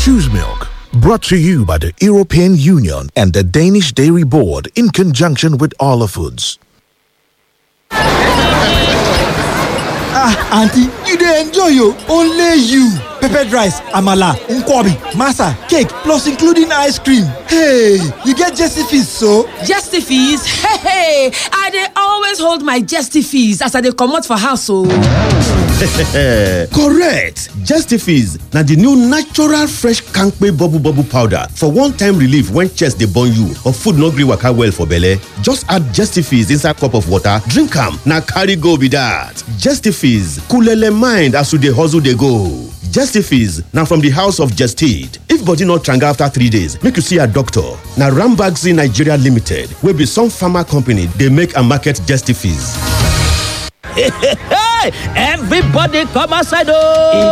Choose Milk. Brought to you by the European Union and the Danish Dairy Board in conjunction with Arla Foods. Auntie, you dey enjoy yo? Only you. Peppered rice, amala, nkwobi, masa, cake, plus including ice cream. Hey, you get Jesty Fees so? Jesty Fees? Hey, I dey always hold my Jesty Fees as I dey comot for house o. Correct! Jesty Fees na the new natural fresh kampe bubble powder for one-time relief when chest dey burn you or food no gree waka well for belle. Just add Jesty Fees inside cup of water, drink am, na carry go be that. Jesty Fees, coolele mind as you dey hustle dey go. Jesty Fees na from the house of Gestid. If body no tranga after 3 days, make you see a doctor. Na Rambaxi Nigeria Limited wey be some pharma company dey make and market Jesty Fees. Everybody come outside. Oh.